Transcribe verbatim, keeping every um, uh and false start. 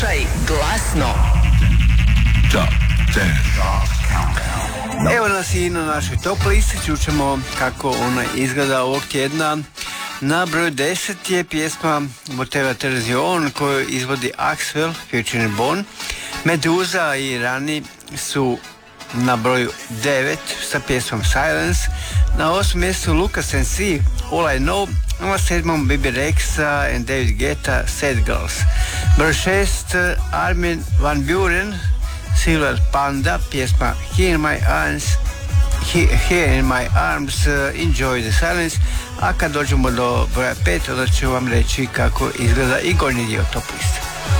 Slušaj glasno. Top deset. Evo nas i na našoj top listi, čućemo kako ona izgleda ovog tjedna. Na broju deset je pjesma Whatever Turns You On koju izvodi Axwell, featuring Bon. Meduza i Rani su na broju devet sa pjesmom Silence. Na osmom mjestu Lucas and C, All I Know. Na sedmom Bibi Rexa and David Guetta, Sad Girls. Broj šest Armin van Buuren, Silver Panda, pjesma Here in My Arms, Here, here in My Arms, uh, Enjoy the Silence. A kad dođemo do broja pet, onda ću vam reći kako izgleda i gornji dio top liste.